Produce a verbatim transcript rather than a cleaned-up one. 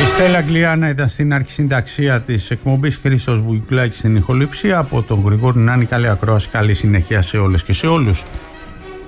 Στέλλα Αγγλιάνα ήταν στην αρχισυνταξία της εκπομπής, Χρήστος Βουγιουκλάκης στην ηχοληψία. Από τον Γρηγόρη Νάνη, καλή ακρόαση, καλή συνέχεια σε όλες και σε όλους.